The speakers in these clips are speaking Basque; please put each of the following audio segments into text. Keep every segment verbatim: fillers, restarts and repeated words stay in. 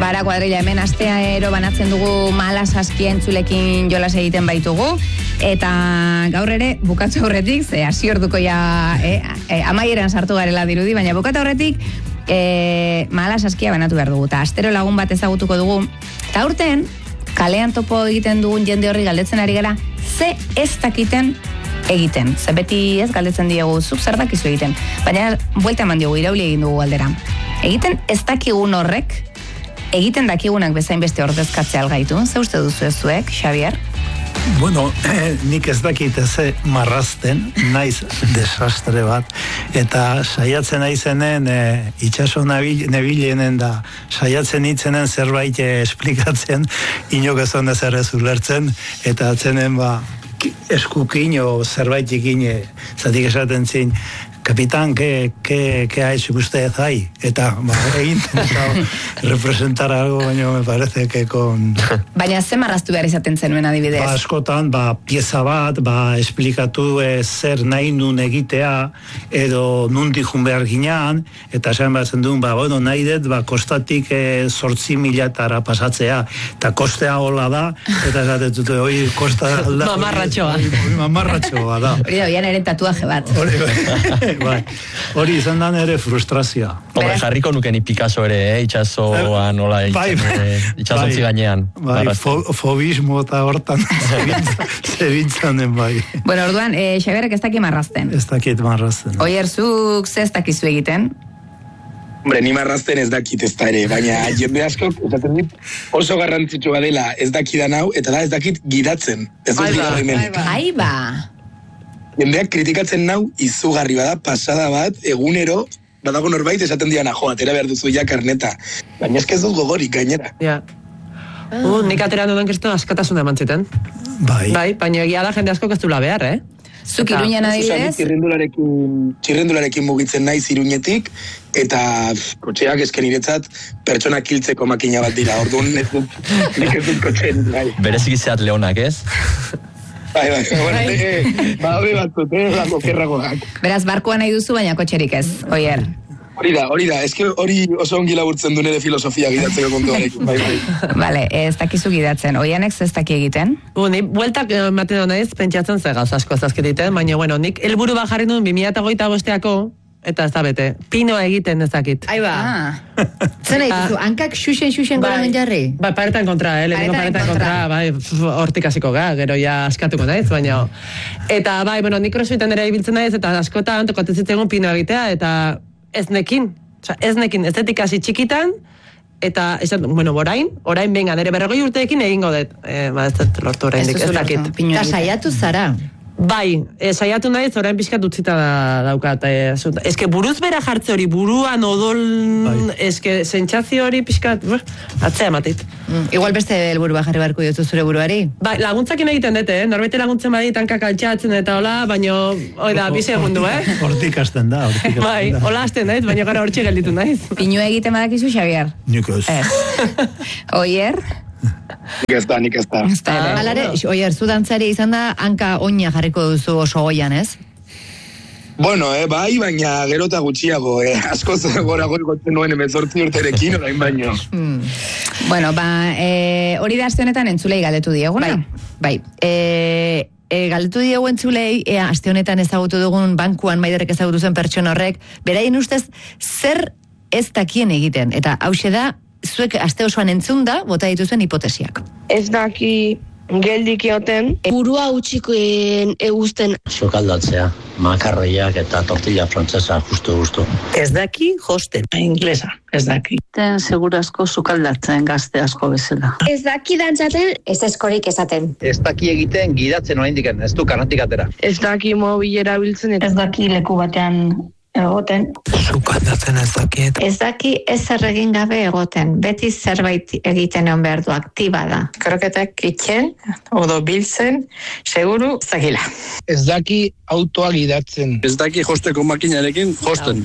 Bara kuadrilla, hemen astea ero banatzen dugu mala saskia entzulekin jolas egiten baitugu, eta gaur ere bukatzu aurretik, ze hasi orduko ja eh, eh, amaieran sartu garela dirudi, baina bukatu aurretik eh, mala saskia banatu behar dugu, eta astero lagun bat ezagutuko dugu, eta urten kalean topo egiten dugun jende horri galdetzen ari gara, ze ez dakiten egiten. Ze beti ez galdetzen diegu, zuk zer dakizu egiten. Baina buelta eman diogu, irauli egin dugu galdera. Egiten ez dakigun horrek, egiten dakigunak bezain beste ordezkatzea algaitu. Ze uste duzu ez zuek, Xavier? Bueno, eh, nik ez dakit eze marrazten, naiz desastre bat, eta saiatzen naizenen eh, itxaso nabil, nebilenen da, saiatzen itzenen zerbait eh, esplikatzen, inok ez honez ere ulertzen, eta atzenen ba, eskukin o zerbait ikin, zatik esaten zin, Capitán, ¿qué, qué, qué ha hecho usted ahí? Eta, ba, he intentado representar algo, baina me parece que con... Baina ze marraztu behar izaten zenuen adibidez? Ba, askotan, ba, pieza bat, ba, esplikatu e, zer nahi nun egitea, edo nundik jun behar ginean, eta esan batzen duen, ba, bueno, nahi dut, ba, kostatik e, sortzi milatara pasatzea, eta kostea hola da, eta esaten dute, oi, kosta... Mamarratxoa. Mamarratxoa da. Hori da, oian eren tatuaje bat. Hori, bai. Hori izan da nere frustrazioa. Hombre, jarriko nuken Picasso ere, eh? Itxasoa nola itxasontzi gainean. Bai, fo, fobismo eta hortan zebintzanen bai. Bueno, orduan, eh, Xaberrek ez daki marrazten. Ez dakit marrazten. Oier, zuk ze ez dakizu egiten? Hombre, ni marrazten ez dakit ez da ere, baina jende askok, esaten dit, oso garrantzitsua dela ez dakidan hau, eta da ez dakit gidatzen. Ez dut gidatzen. Aiba. Jendeak kritikatzen nau izugarri bada, pasada bat, egunero, badago norbait esaten diana, jo, atera behar duzu ja karneta. Baina eske ez dut gogorik gainera. Ja. Ah. Uh, nik atera duden kristo askatasuna eman zuten. Bai. Bai, baina egia da jende asko kastula behar, eh? Zuk Iruñan adibidez? Txirrendularekin, txirrendularekin mugitzen naiz Iruñetik, eta pff, kotxeak esken iretzat pertsonak hiltzeko makina bat dira, orduan ez dut, nik ez dut kotxen. Bai. Berezik izeat leonak, ez? Bai, bai, bueno, eh, badaude batzut, eh, lako kerragoak. Beraz, barkoa nahi duzu, baina kotxerik ez, Oier. Hori da, hori da, eske hori oso ongi laburtzen du nire filosofia gidatzeko kontuarekin, bai, bai. Vale, ez dakizu gidatzen, Oianek ez daki egiten? Bu, ni bueltak ematen da naiz, pentsatzen ze gauz asko ezazketiten, baina, bueno, nik helburu bat jarri nuen bi mila hogeita bosteako, eta ez da bete, pinoa egiten ez dakit. Aiba. Ah. Zer nahi duzu, hankak xuxen-xuxen gora menjarri? Bai, paretan kontra, eh, lehenengo paretan kontra, bai, hortik hasiko ga, gero ja askatuko naiz, baina... Eta, bai, bueno, nik crossfiten ere ibiltzen naiz, eta askotan tokatzen zitzegun pinoa egitea, eta ez nekin, oza, ez nekin, ez detik hasi txikitan, eta, esan, bueno, orain, orain benga, nire berrogei urteekin egingo dut, eh, ba, ez dut lortu orain, ez dakit. Eta saiatu zara? Bai, e, saiatu naiz, orain pixkat utzita daukat. E, eske buruz bera jartze hori, buruan odol, bai. Eske sentsazio hori pixkat, buh, atzea ematit. Mm, igual beste helburu bat jarri barko diotu zure buruari? Bai, laguntzakin egiten dute, eh? Norbete laguntzen badit hankak altxatzen eta hola, baina, oi da, bi segundu, eh? Hortik hasten da, hortik hasten da. Bai, hola hasten naiz, baina gara hortxe gelditu naiz. Pinu egiten badakizu, Xavier? Nik ez. Oier? Nik ez da, nik ez da. Ah, Alare, Oier, zu dantzari izan da, hanka oina jarriko duzu oso goian, ez? Bueno, eh, bai, baina gero eta gutxiago, eh, askoz gora goikotzen nuen emezortzi urterekin, orain baino. Hmm. Bueno, ba, e, hori da aste honetan entzulei galdetu dieguna? Bai, bai. E, e, galdetu diegu entzulei, e, aste honetan ezagutu dugun bankuan maiderrek ezagutu zen pertsona horrek, beraien ustez, zer ez dakien egiten, eta hause da, zuek aste osoan entzun da, bota dituzuen hipotesiak. Ez daki geldik eoten. Burua utxikoen eguzten. Sukaldatzea, makarroiak eta tortilla frantzesa, justu-justu. Ez daki josten, inglesa, ez daki. Ten seguru asko sukaldatzen gazte asko bezala. Ez daki dantzaten, ez eskorik esaten. Ez daki egiten gidatzen oraindik ez du karnatik atera. Ez daki mobilera biltzen. Ez daki leku batean egoten. Sukaldatzen ez dakiet. Ez daki ezer egin gabe egoten. Beti zerbait egiten egon behar du, aktiba da. Kroketak itxen, odo biltzen, seguru ez dakila. Ez daki autoa gidatzen. Ez daki josteko makinarekin josten.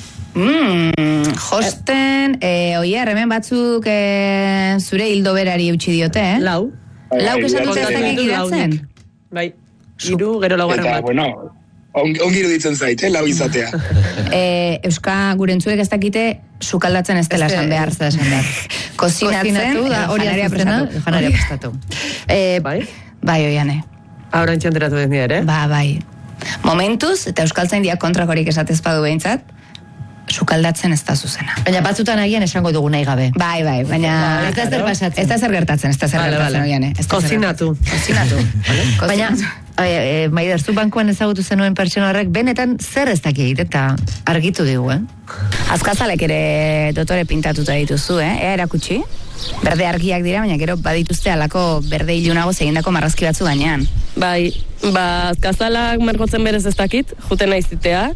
Mm, josten, eh, oier, hemen batzuk eh, zure hildo berari eutxi diote, eh? Lau. Lau kesan dute ez dakik gidatzen? Bai, iru, gero laugarren bat. Eta, bueno, ongi iruditzen zait, eh, lau izatea. eh, Euska gure entzuek ez dakite sukaldatzen ez dela esan behar. Kozinatzen, da, hori janaria azuztena, prestatu. janaria prestatu. Eh, Bai? Bai, oiane. Ahora entxenteratu ez ni ere? Ba, bai. Momentuz, eta Euskaltzaindiak kontrakorik esatez badu behintzat, sukaldatzen ez da zuzena. Baina batzutan agian esango dugu nahi gabe. Bai, bai, baina... Ez da zer pasatzen. Ez da zer gertatzen, ez da zer Vale, gertatzen, vale. oiane. Ez da zer Kozinatu. gertatzen. Kozinatu. Baina, e, e, Maider, zu bankuan ezagutu zenuen pertsona horrek, benetan zer ez daki egite eta argitu digu, eh? Azkazalek ere dotore pintatuta dituzu, eh? Ea erakutsi. Berde argiak dira, baina gero badituzte alako berde ilunago egindako marrazki batzu gainean. Bai, ba, azkazalak margotzen berez ez dakit, juten naizitea,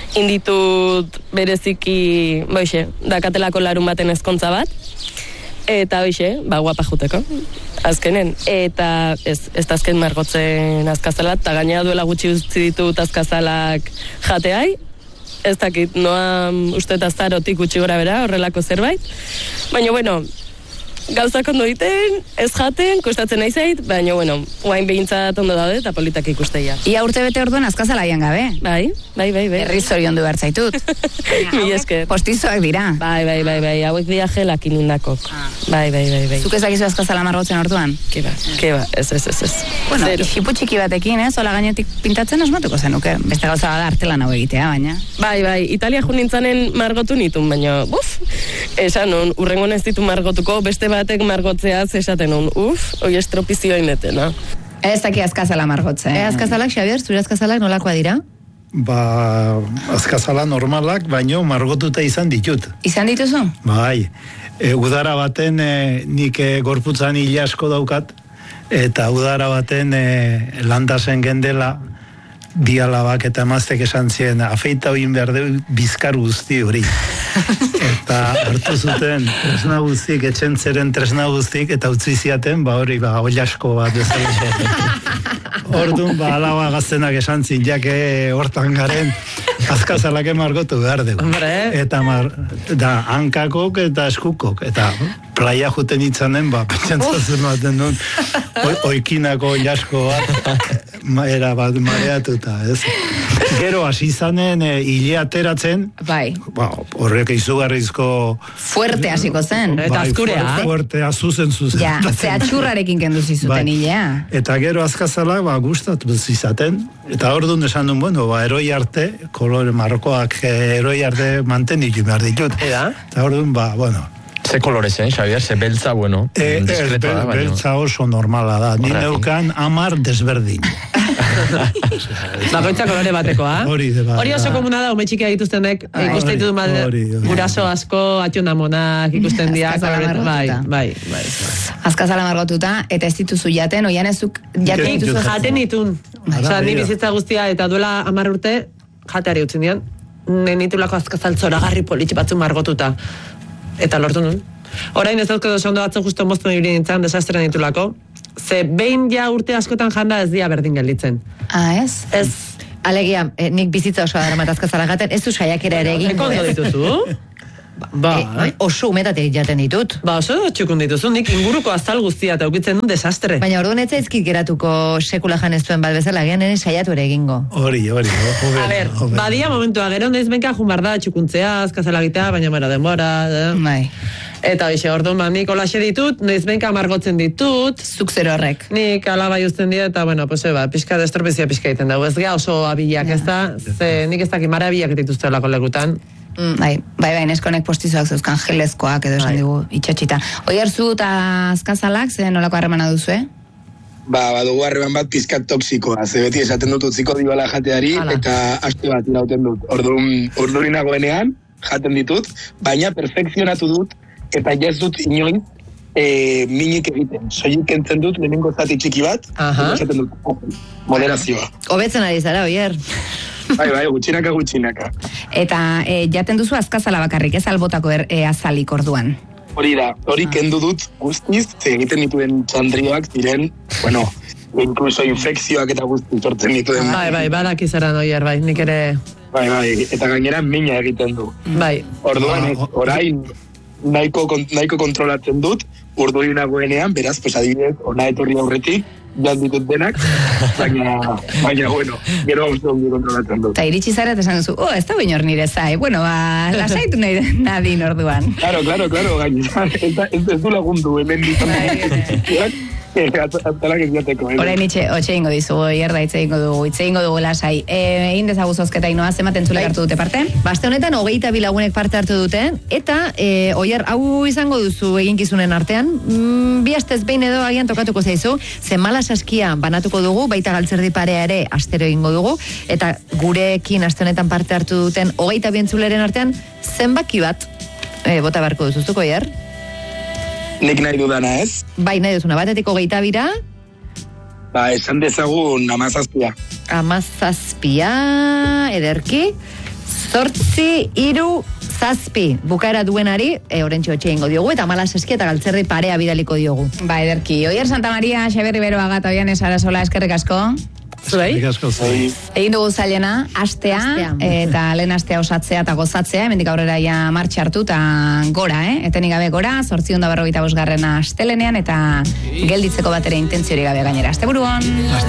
inditut bereziki, boixe, dakatelako larun baten ezkontza bat, eta boixe, ba, guapa juteko, azkenen, eta ez, ez da azken margotzen azkazalat, eta gainera duela gutxi utzi ditut azkazalak jateai, ez dakit, noa uste eta zarotik gutxi gora bera, horrelako zerbait, baina, bueno, gauzak ondo egiten, ez jaten, kostatzen nahi zait, baina, bueno, guain behintzat ondo daude eta politak ikusteia. Ia urte bete orduan azkazalaian gabe. Bai, bai, bai, bai. Herri zorion du behar zaitut. Mi esker. Postizoak dira. Bai, bai, bai, bai, hauek dira gelak inundakok. Bai, bai, bai, bai. Zuk ezakizu azkazala margotzen orduan? Ke ba, ke ba, ez, ez, ez, ez. Bueno, xipu txiki batekin, ez, hola gainetik pintatzen asmatuko zenuke. Beste gauza bada artelan hau egitea, baina. Bai, bai, Italia jo nintzanen margotu nitun, baina, buf, esan nun, urrengo ez ditu margotuko, beste batek margotzeaz esaten nun, uf, oi estropizioa inetena. Ez daki azkazala margotzen. E, azkazalak, Xabier, zure azkazalak nolakoa dira? Ba, azkazala normalak, baino margotuta izan ditut. Izan dituzu? Bai, e, udara baten e, nik e, gorputzan hila asko daukat, eta udara baten e, landasen gendela, bi alabak eta emaztek esan zien, afeita hoin behar du bizkar guzti hori. Eta hartu zuten tresna guztik, etxen zeren tresna guztik, eta utzi ziaten, ba hori, ba, oilasko bat bezala. Orduan, ba, alaba gaztenak esan zin, jake hortan garen, azkazalak margotu behar dugu. Eta mar, da, hankakok eta eskukok, eta playa juten itzanen, ba, pentsatzen baten duen, oikinako oilasko bat, era bat mareatuta, ez? Gero, hasi izanen, e, hile ateratzen, bai. Ba, horrek izugarrizko... Fuerte hasiko zen. Eta azkurea. Bai, fuertea, zuzen, zuzen. Ja, ze atxurrarekin kendu zizuten bai. hilea. Eta gero azkazala, ba, gustatu izaten, eta hor duen esan duen, bueno, ba, eroi arte, kolore marrokoak eroi arte mantenitu behar ditut. Eda? Eta hor duen, ba, bueno, Ze kolore zen, Xavier? Ze beltza, bueno. E, ez, bel, beltza oso normala da. Ni neukan amar desberdin. Bakoitza kolore batekoa. Hori, hori oso komuna da, ume txikia dituztenek, ikusten ditu bat, guraso asko, atxonamonak, ikusten diak. Bai, bai, bai. Azkazala margotuta, eta ez dituzu jaten, oian ezuk jaten dituzu. Jaten ditun. Osa, ni bizitza guztia, eta duela amar urte, jateari utzin dian, nenitulako azkazal zoragarri politxe batzu margotuta. Eta lortu nun. Orain ez dauzko ondo atzo justo moztu nire nintzen, desastre nitulako. Ze behin ja urte askotan janda ez dia berdin gelditzen. Ah, ez? Ez. Alegia, eh, nik bizitza osoa dara matazkazala gaten, ez du saiakera ere egin. Eko ondo dituzu? Ba, eh, oso umetatik jaten ditut. Ba, oso txukun dituzu, nik inguruko azal guztia eta ukitzen duen desastre. Baina orduan ez zaizkit geratuko sekula janeztuen bat bezala, gian ere saiatu ere egingo. Hori, hori. A ber, badia momentua, gero neiz benka jumbar da, txukuntzea, azkazalagitea, baina mera denbora. Bai. Eta bixe, orduan, ba, nik olaxe ditut, neiz benka margotzen ditut. Zuk zero horrek. Nik alabai uzten dira, eta, bueno, pues, eba, pixka destropezia pixka egiten dugu. Ez gea oso abilak, ez da, ze nik ez dakit mara abilak dituzte olako lekutan. Mm, bai, bai, bai, neskonek postizoak zeuzkan gelezkoak edo esan bai. Digu, itxatxita. Oiarzu eta azkazalak, ze nolako harremana duzu, eh? Ba, badugu harreman bat pizkat toksikoa, ze beti esaten dut utziko diola jateari, Hala. Eta aste bat irauten dut. Orduan, urdurinagoenean, jaten ditut, baina perfekzionatu dut, eta ez dut inoin, e, minik egiten. Soilik entzen dut, lehenengo zati txiki bat, eta esaten dut, moderazioa. Hobetzen ari zara, oier. Bai, bai, gutxinaka, gutxinaka. Eta e, jaten duzu azkazala bakarrik, ez albotako er, e, azalik orduan. Hori da, hori ah. kendu dut guztiz, ze egiten dituen txandrioak ziren, bueno, inkluso infekzioak eta guztiz sortzen dituen. Bai, bai, badak izaran oier, bai, nik ere... Bai, bai, eta gainera mina egiten du. Bai. Orduan, ez, orain, nahiko, nahiko kontrolatzen dut, urdurinagoenean, beraz, pues adibidez, ona etorri aurretik, jan ditut denak, baina, baina, bueno, gero oso ondo kontrolatzen dut. Eta iritsi zara eta esan duzu, oh, ez da binor nire zai, bueno, ba, lasaitu nahi nadin orduan. Claro, claro, claro, gaina, ez, ez, ez du lagundu, hemen ditan. Atalak egiateko. Horain itxe, otxe ingo dizu, hierda itxe ingo dugu, itxe ingo dugu lasai. Egin dezagu zozketa inoa, zematen zule hartu dute parte? Baste honetan, hogeita bilagunek parte hartu dute, eta e, oier, hau izango duzu eginkizunen artean, mm, bi astez behin edo agian tokatuko zaizu, ze mala saskia banatuko dugu, baita galtzerdi parea ere astero egingo dugu, eta gurekin aste honetan parte hartu duten hogeita bientzuleren artean, zenbaki bat, e, bota beharko duzuzuko, oier? Nik nahi dudana ez? Bai, nahi duzuna, batetik hogeita bira? Ba, esan dezagun amazazpia. Amazazpia, ederki. Zortzi, iru, zazpi. Bukaera duenari, e, orentxo etxe ingo diogu, eta mala saskia eta galtzerdi parea bidaliko diogu. Ba, ederki. Oier Santa Maria, Xabier Riberoa gata oian esara sola, eskerrik asko. Zuei? Egin dugu zailena, astea, astea, eta lehen astea osatzea eta gozatzea, hemendik aurrera ja martxa hartu eta gora, eh? Etenik gabe gora, zortzi onda berrogeita bosgarrena astelenean, eta gelditzeko bat ere intentziorik gabe gainera. Asteburuan!